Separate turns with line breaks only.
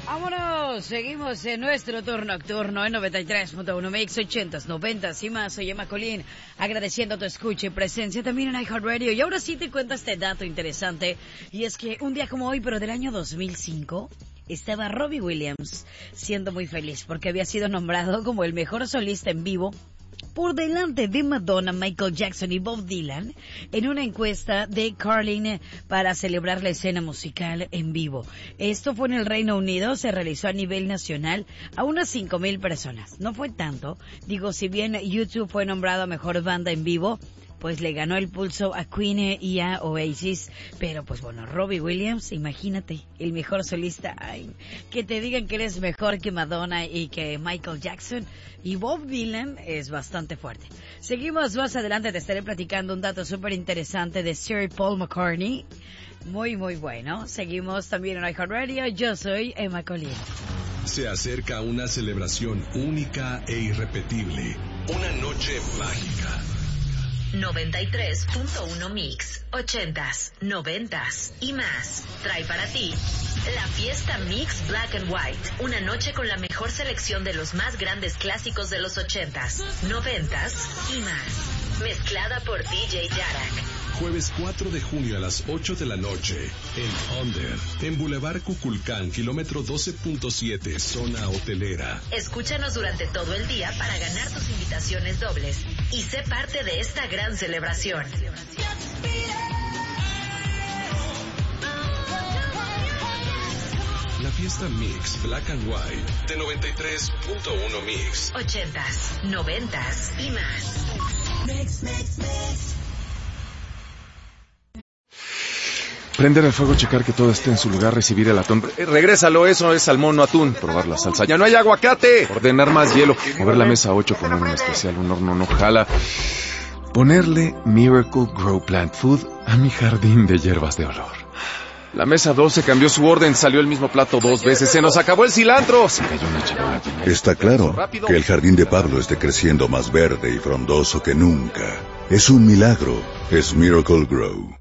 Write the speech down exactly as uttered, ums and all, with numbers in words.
Vámonos, seguimos en nuestro tour nocturno en noventa y tres punto uno Mix, ochentas, noventas y más. Soy Emma Colín, agradeciendo tu escucha y presencia también en iHeartRadio. Y ahora sí te cuento este dato interesante, y es que un día como hoy, pero del año dos mil cinco, estaba Robbie Williams siendo muy feliz porque había sido nombrado como el mejor solista en vivo por delante de Madonna, Michael Jackson y Bob Dylan en una encuesta de Carlin para celebrar la escena musical en vivo. Esto fue en el Reino Unido, se realizó a nivel nacional a unas cinco mil personas. No fue tanto, digo, si bien YouTube fue nombrado mejor banda en vivo, pues le ganó el pulso a Queen y a Oasis, pero pues bueno, Robbie Williams, imagínate, el mejor solista, ay, que te digan que eres mejor que Madonna y que Michael Jackson y Bob Dylan es bastante fuerte. Seguimos más adelante, te estaré platicando un dato súper interesante de Sir Paul McCartney, muy muy bueno. Seguimos también en iHeartRadio, yo soy Emma Colín.
Se acerca una celebración única e irrepetible, una noche mágica.
noventa y tres punto uno Mix, ochentas, noventas y más. Trae para ti la fiesta Mix Black and White, una noche con la mejor selección de los más grandes clásicos de los ochentas, noventas y más. Mezclada por D J Yarak.
Jueves cuatro de junio a las ocho de la noche, en Under, en Boulevard Cuculcán, kilómetro doce punto siete, zona hotelera.
Escúchanos durante todo el día para ganar tus invitaciones dobles y sé parte de esta gran celebración.
La fiesta Mix Black and White de noventa y tres punto uno Mix.
Ochentas, noventas y más. Mix, mix, mix.
Prender el fuego, checar que todo esté en su lugar, recibir el atún. Eh, regrésalo, eso es salmón, no atún. Probar la salsa. ¡Ya no hay aguacate! Ordenar más hielo. Mover la mesa ocho, poner un especial, un horno no jala. Ponerle Miracle Grow Plant Food a mi jardín de hierbas de olor. La mesa doce cambió su orden, salió el mismo plato dos veces. ¡Se nos acabó el cilantro! Se cayó una charola.
Está claro que el jardín de Pablo esté creciendo más verde y frondoso que nunca. Es un milagro. Es Miracle Grow.